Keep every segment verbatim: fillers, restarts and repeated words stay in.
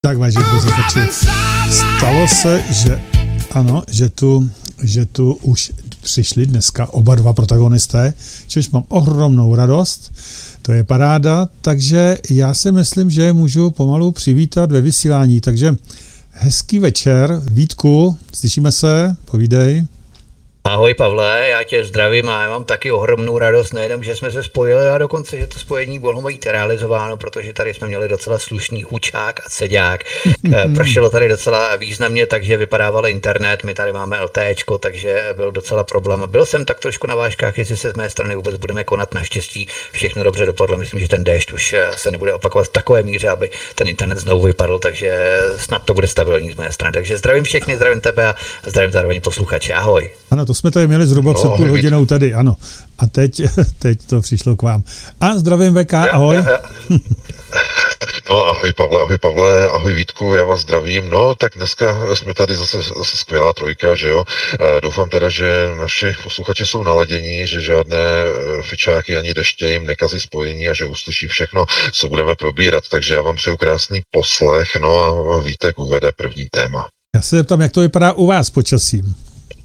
Tak vážení posluchači, stalo se, že ano, že tu, že tu už přišli dneska oba dva protagonisté, čež mám ohromnou radost, to je paráda, takže já si myslím, že můžu pomalu přivítat ve vysílání, takže hezký večer, Vítku, slyšíme se, povídej. Ahoj Pavle, já tě zdravím a já mám taky ohromnou radost, nejenom, že jsme se spojili, a dokonce, že to spojení bylo být realizováno, protože tady jsme měli docela slušný hučák a seďák. Pršelo tady docela významně, takže vypadával internet, my tady máme LTEčko, takže byl docela problém. Byl jsem tak trošku na vážkách, jestli se z mé strany vůbec budeme konat, naštěstí všechno dobře dopadlo, myslím, že ten déšť už se nebude opakovat v takové míře, aby ten internet znovu vypadl, takže snad to bude stabilní z mé strany. Takže zdravím všechny, zdravím tebe a zdravím zároveň posluchače, ahoj. Ano, to jsme tady měli zhruba před no, půl hodinou tady, ano. A teď, teď to přišlo k vám. A zdravím V K, ahoj. Ja, ja. No ahoj Pavle, ahoj Pavle, ahoj Vítku, já vás zdravím. No tak dneska jsme tady zase, zase skvělá trojka, že jo. E, doufám teda, že naši posluchači jsou naladění, že žádné fičáky ani deště jim nekazí spojení a že uslyší všechno, co budeme probírat. Takže já vám přeju krásný poslech, no a Vítek uvede první téma. Já se zeptám, jak to vypadá u vás počasím.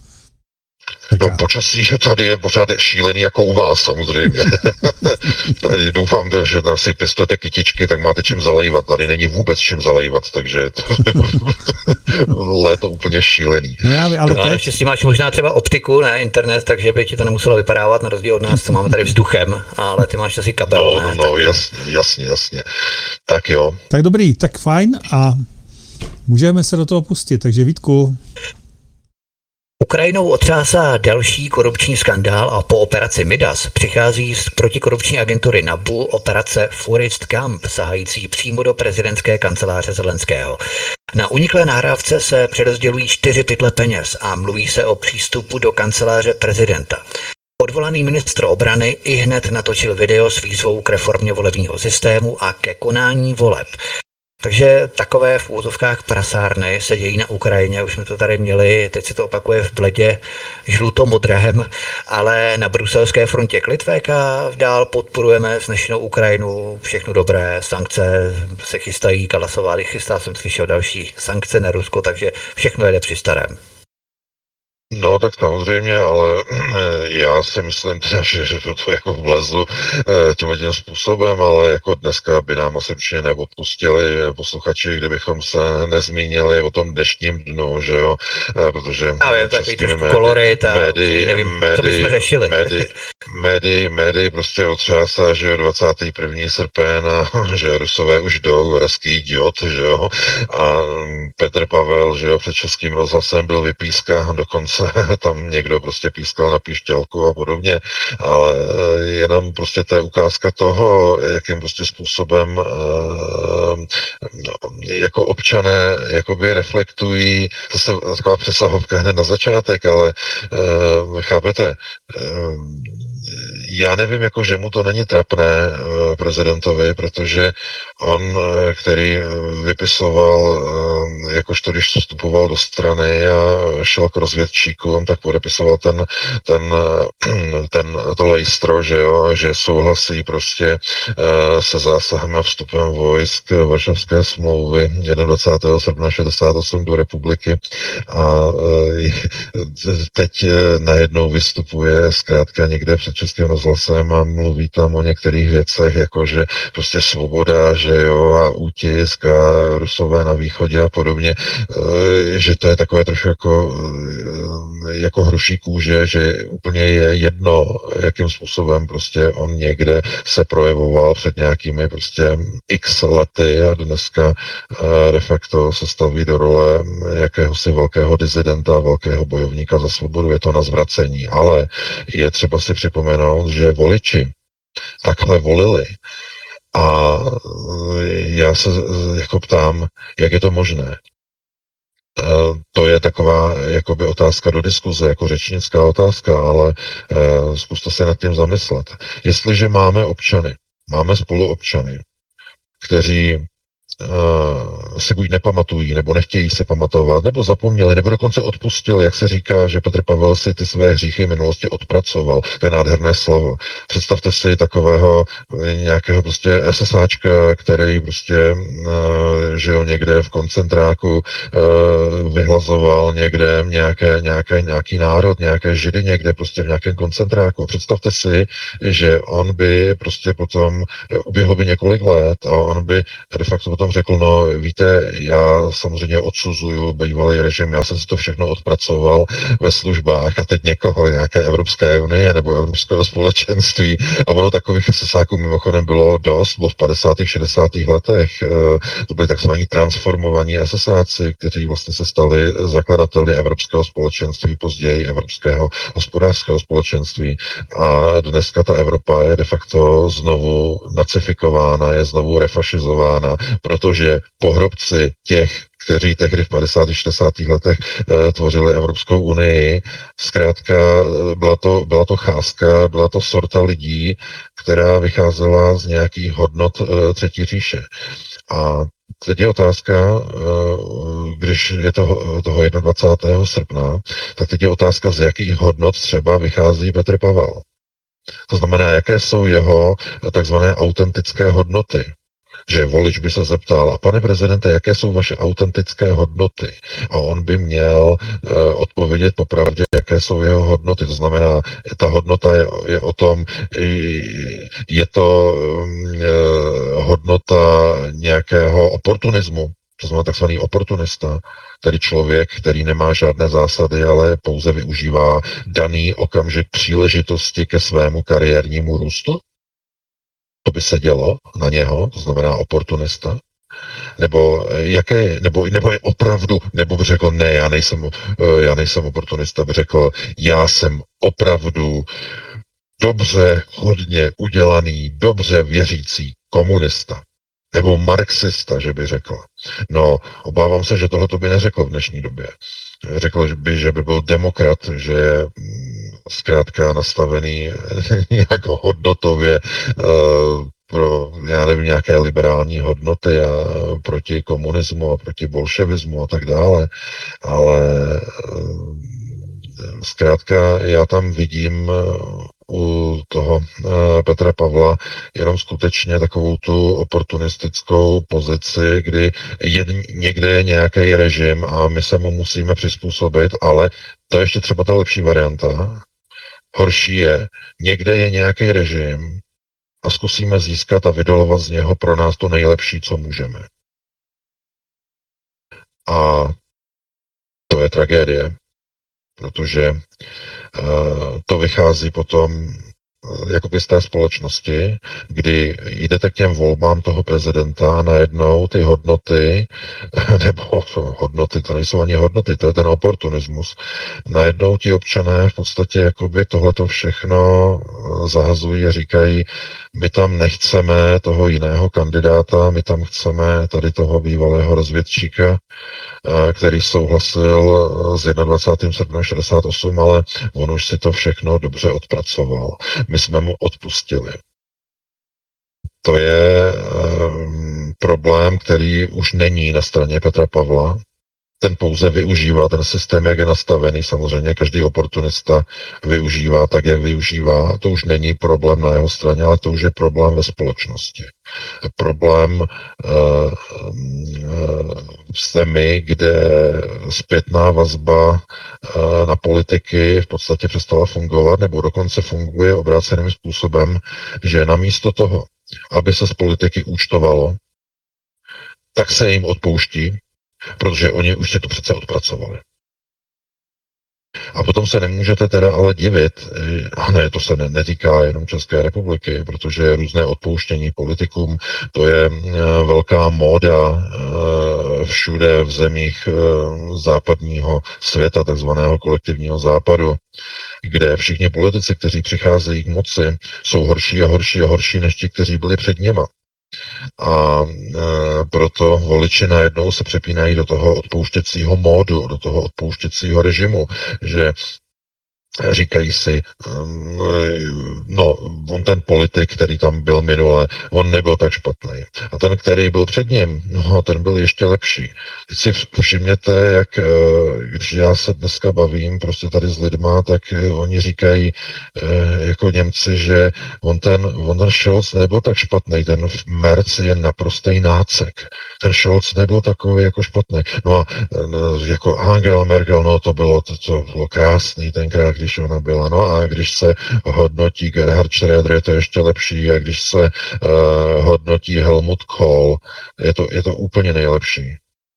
No počasí tady je pořád šílený jako u vás samozřejmě. Tady doufám, že tam si pěstujete kytičky, tak máte čím zalejvat. Tady není vůbec čím zalejvat, takže to léto úplně šílený. No, já, ale no, teď... si máš možná třeba optiku, ne internet, takže by ti to nemuselo vypadávat na rozdíl od nás, co máme tady vzduchem, ale ty máš asi kabel. No, ne? no jasně, jasně, jasně. Tak jo. Tak dobrý, tak fajn a můžeme se do toho pustit, takže Vítku. Ukrajinou otřásá další korupční skandál a po operaci Midas přichází z protikorupční agentury N A B U operace Forest Gump, sahající přímo do prezidentské kanceláře Zelenského. Na uniklé nahrávce se přerozdělují čtyři pytle peněz a mluví se o přístupu do kanceláře prezidenta. Odvolaný ministr obrany ihned natočil video s výzvou k reformě volebního systému a ke konání voleb. Takže takové v úzovkách prasárny se dějí na Ukrajině, už jsme to tady měli, teď se to opakuje v bledě žluto-modrém, ale na bruselské frontě Litvéka dál podporujeme vznešenou Ukrajinu, všechno dobré, sankce se chystají, Kalasová chystá, jsem slyšel další sankce na Rusko, takže všechno jede při starém. No tak samozřejmě, ale já si myslím teda, že, že to, to jako vlezu tím tím způsobem, ale jako dneska by nám asi určitě neodpustili posluchači, kdybychom se nezmínili o tom dnešním dnu, že jo, protože kolorit a nevím, co bychom řešili. Médii, médii prostě otřásá, že jo, dvacátého prvního srpna, že Rusové už jdou, ruský idiot, že jo, a Petr Pavel, že jo, před Českým rozhlasem byl vypískán dokonce tam někdo prostě pískal na píšťalku a podobně, ale jenom prostě to je ukázka toho, jakým prostě způsobem jako občané jakoby reflektují, to se taková přesahovka hned na začátek, ale chápete, já nevím, jako, že mu to není trapné prezidentovi, protože on, který vypisoval, jakožto když vstupoval do strany a šel k rozvědčíkům, tak podepisoval ten, ten, ten to lejstro, že jo, že souhlasí prostě se zásahem a vstupem vojsk Varšavské smlouvy dvacátého prvního srpna šedesát osm do republiky a teď najednou vystupuje zkrátka někde před Českým rozhlasem a mluví tam o některých věcech, jako že prostě svoboda, že jo, a útisk a Rusové na východě a podobně, že to je takové trošku jako, jako hruší kůže, že úplně je jedno, jakým způsobem prostě on někde se projevoval před nějakými prostě x lety a dneska de facto se staví do role jakéhosi velkého dizidenta, velkého bojovníka za svobodu, je to na zvracení, ale je třeba si připomenout, že voliči takhle volili a já se jako ptám, jak je to možné. To je taková jakoby otázka do diskuze, jako řečnická otázka, ale uh, zkuste se nad tím zamyslet. Jestliže máme občany, máme spoluobčany, kteří si buď nepamatují, nebo nechtějí si pamatovat, nebo zapomněli, nebo dokonce odpustili, jak se říká, že Petr Pavel si ty své hříchy minulosti odpracoval. To je nádherné slovo. Představte si takového nějakého prostě SSáčka, který prostě žil někde v koncentráku, vyhlazoval někde nějaké, nějaké, nějaký národ, nějaké židy někde prostě v nějakém koncentráku. Představte si, že on by prostě potom uběhlo by několik let a on by de facto potom řekl, no víte, já samozřejmě odsuzuju bývalý režim, já jsem si to všechno odpracoval ve službách a teď někoho, nějaké Evropské unie nebo Evropského společenství a ono takových sesáků mimochodem bylo dost, bylo v padesátých šedesátých letech, to byli takzvaní transformovaní esesáci, kteří vlastně se stali zakladateli Evropského společenství, později Evropského hospodářského společenství a dneska ta Evropa je de facto znovu nacifikována, je znovu refašizována, protože pohrobci těch, kteří tehdy v padesátých šedesátých letech e, tvořili Evropskou unii, zkrátka byla to, byla to cházka, byla to sorta lidí, která vycházela z nějakých hodnot e, třetí říše. A teď je otázka, když je toho, toho dvacátého prvního srpna, tak teď je otázka, z jakých hodnot třeba vychází Petr Pavel. To znamená, jaké jsou jeho takzvané autentické hodnoty. Že volič by se zeptal, a pane prezidente, jaké jsou vaše autentické hodnoty? A on by měl uh, odpovědět popravdě, jaké jsou jeho hodnoty. To znamená, ta hodnota je, je o tom, je to uh, hodnota nějakého oportunismu, to znamená takzvaný oportunista, tedy člověk, který nemá žádné zásady, ale pouze využívá daný okamžik příležitosti ke svému kariérnímu růstu. To by se dělo na něho, to znamená oportunista, nebo jaké, nebo, nebo je opravdu, nebo by řekl, ne, já nejsem, já nejsem oportunista, by řekl, já jsem opravdu dobře, hodně udělaný, dobře věřící komunista. Nebo marxista, že by řekl. No, obávám se, že tohle to by neřekl v dnešní době. Řekl by, že by byl demokrat, že je zkrátka nastavený jako hodnotově uh, pro, já nevím, nějaké liberální hodnoty a proti komunismu a proti bolševismu a tak dále. Ale uh, zkrátka já tam vidím uh, u toho uh, Petra Pavla jenom skutečně takovou tu oportunistickou pozici, kdy je, někde je nějaký režim a my se mu musíme přizpůsobit, ale to je ještě třeba ta lepší varianta. Horší je, někde je nějaký režim a zkusíme získat a vydolovat z něho pro nás to nejlepší, co můžeme. A to je tragédie, protože uh, to vychází potom uh, jakoby z té společnosti, kdy jdete k těm volbám toho prezidenta a najednou ty hodnoty, nebo hodnoty, to nejsou ani hodnoty, to je ten oportunismus, najednou ti občané v podstatě jakoby tohleto všechno zahazují a říkají, my tam nechceme toho jiného kandidáta, my tam chceme tady toho bývalého rozvědčíka, který souhlasil s dvacátým prvním srpnem šedesát osm, ale on už si to všechno dobře odpracoval. My jsme mu odpustili. To je um, problém, který už není na straně Petra Pavla. Ten pouze využívá ten systém, jak je nastavený. Samozřejmě každý oportunista využívá tak, jak využívá. To už není problém na jeho straně, ale to už je problém ve společnosti. Problém uh, uh, v zemi, kde zpětná vazba uh, na politiky v podstatě přestala fungovat, nebo dokonce funguje obráceným způsobem, že namísto toho, aby se z politiky účtovalo, tak se jim odpouští, protože oni už si to přece odpracovali. A potom se nemůžete teda ale divit, a ne, to se ne, netýká jenom České republiky, protože různé odpouštění politikům, to je velká móda všude v zemích západního světa, takzvaného kolektivního západu, kde všichni politici, kteří přicházejí k moci, jsou horší a horší a horší než ti, kteří byli před něma. A e, proto voliči najednou se přepínají do toho odpouštěcího módu, do toho odpouštěcího režimu, že říkají si, no, on ten politik, který tam byl minule, on nebyl tak špatný. A ten, který byl před ním, no, ten byl ještě lepší. Teď si všimněte, jak, když já se dneska bavím prostě tady s lidma, tak oni říkají jako Němci, že on ten, on ten Scholz nebyl tak špatný, ten Merz je naprostý nácek. Ten Scholz nebyl takový jako špatný. No a jako Angela Merkel, no to bylo, to, to bylo krásný tenkrát, když ona byla. No a když se hodnotí Gerhard Schröder, je to ještě lepší, a když se uh, hodnotí Helmut Kohl, je to, je to úplně nejlepší.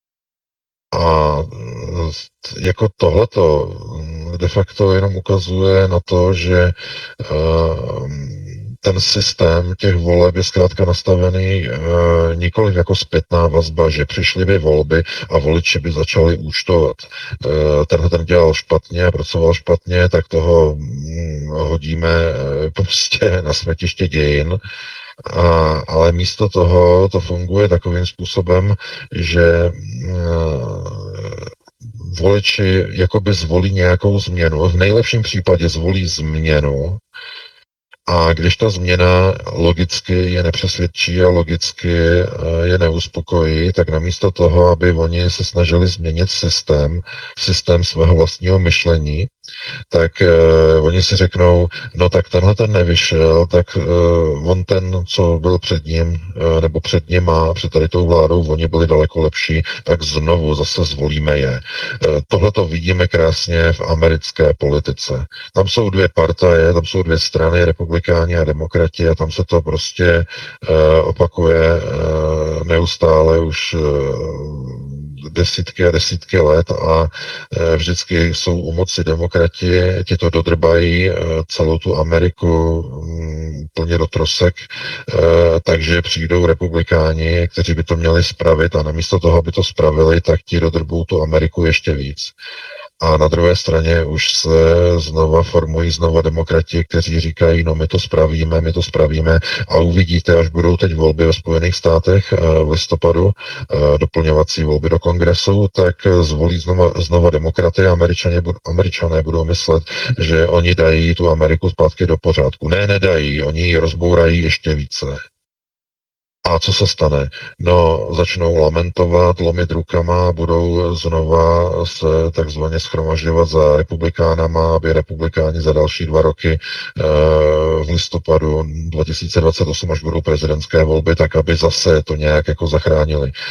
A jako tohleto de facto jenom ukazuje na to, že uh, ten systém těch voleb je zkrátka nastavený uh, nikoliv jako zpětná vazba, že přišly by volby a voliči by začali účtovat. Uh, tenhle ten dělal špatně, pracoval špatně, tak toho um, hodíme uh, prostě na smetiště dějin. A, ale místo toho to funguje takovým způsobem, že uh, voliči jakoby zvolí nějakou změnu. V nejlepším případě zvolí změnu, a když ta změna logicky je nepřesvědčí a logicky je neuspokojí, tak namísto toho, aby oni se snažili změnit systém, systém svého vlastního myšlení, tak uh, oni si řeknou, no tak tenhle ten nevyšel, tak uh, on ten, co byl před ním, uh, nebo před ním a před tady tou vládou, oni byli daleko lepší, tak znovu zase zvolíme je. Uh, Tohle to vidíme krásně v americké politice. Tam jsou dvě partaje, tam jsou dvě strany, republikáni a demokrati, a tam se to prostě uh, opakuje uh, neustále už uh, desítky a desítky let a e, vždycky jsou u moci demokrati, ti to dodrbají e, celou tu Ameriku m, plně do trosek, e, takže přijdou republikáni, kteří by to měli spravit, a namísto toho, aby to spravili, tak ti dodrbou tu Ameriku ještě víc. A na druhé straně už se znova formují znova demokrati, kteří říkají, no my to spravíme, my to spravíme, a uvidíte, až budou teď volby ve Spojených státech v listopadu, doplňovací volby do kongresu, tak zvolí znova, znova demokraty a Američané, Američané budou myslet, že oni dají tu Ameriku zpátky do pořádku. Ne, nedají, oni ji rozbourají ještě více. A co se stane? No, začnou lamentovat, lomit rukama, budou znova se takzvaně schromažďovat za republikánama, aby republikáni za další dva roky e, v listopadu dva tisíce dvacet osm, až budou prezidentské volby, tak aby zase to nějak jako zachránili. E,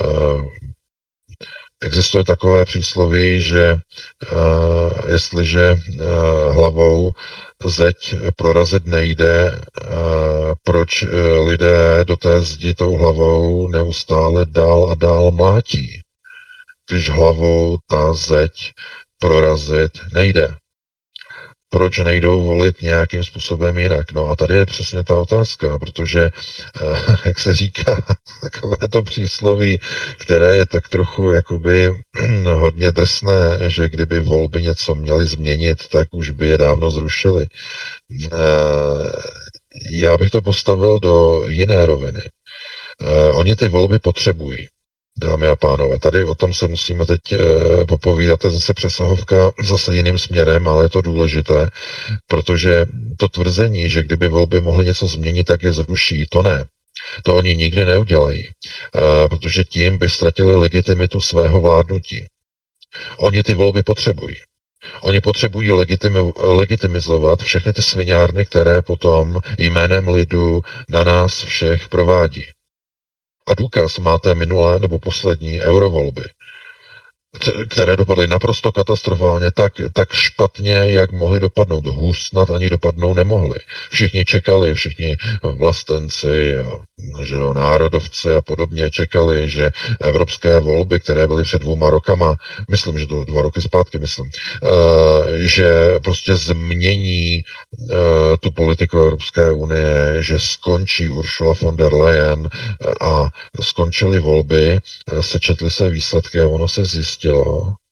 Existuje takové přísloví, že uh, jestliže uh, hlavou zeď prorazit nejde, uh, proč uh, lidé do té zdi tou hlavou neustále dál a dál mlátí, když hlavou ta zeď prorazit nejde. Proč nejdou volit nějakým způsobem jinak? No a tady je přesně ta otázka, protože, jak se říká, takové to přísloví, které je tak trochu jakoby hodně drsné, že kdyby volby něco měly změnit, tak už by je dávno zrušili. Já bych to postavil do jiné roviny. Oni ty volby potřebují. Dámy a pánové, tady o tom se musíme teď e, popovídat, to je zase přesahovka zase jiným směrem, ale je to důležité, protože to tvrzení, že kdyby volby mohly něco změnit, tak je zruší, to ne. To oni nikdy neudělají, e, protože tím by ztratili legitimitu svého vládnutí. Oni ty volby potřebují. Oni potřebují legitimi, legitimizovat všechny ty sviňárny, které potom jménem lidu na nás všech provádí. A důkaz máte minulé nebo poslední eurovolby, které dopadly naprosto katastrofálně, tak, tak špatně, jak mohly dopadnout. Hůř snad ani dopadnout nemohly. Všichni čekali, všichni vlastenci, že jo, národovci a podobně čekali, že evropské volby, které byly před dvouma rokama, myslím, že to dva roky zpátky, myslím, uh, že prostě změní uh, tu politiku Evropské unie, že skončí Ursula von der Leyen a skončily volby, sečetly se výsledky a ono se zjistilo,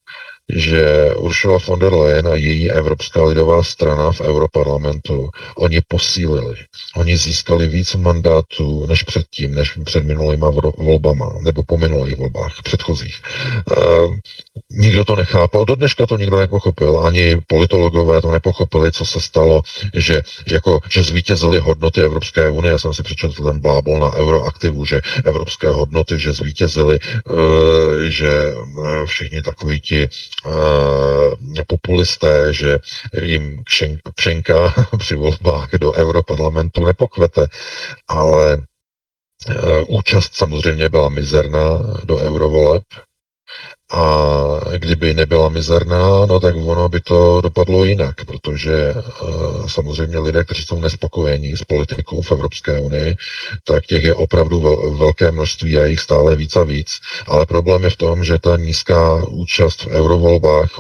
že Ursula von der Leyen a její Evropská lidová strana v Europarlamentu, oni posílili. Oni získali víc mandátů než předtím, než před minulýma volbama, nebo po minulých volbách, předchozích. Uh, nikdo to nechápal, do dneška to nikdo nepochopil, ani politologové to nepochopili, co se stalo, že, jako, že zvítězily hodnoty Evropské unie. Já jsem si přečetl ten blábol na Euroaktivu, že evropské hodnoty, že zvítězily, uh, že uh, všichni takoví ti uh, populisté, že jim Pšenka při volbách do Europarlamentu nepokvete, ale uh, účast samozřejmě byla mizerná do eurovoleb. A kdyby nebyla mizerná, no tak ono by to dopadlo jinak, protože uh, samozřejmě lidé, kteří jsou nespokojení s politikou v Evropské unii, tak těch je opravdu vel, velké množství a jich stále víc a víc. Ale problém je v tom, že ta nízká účast v eurovolbách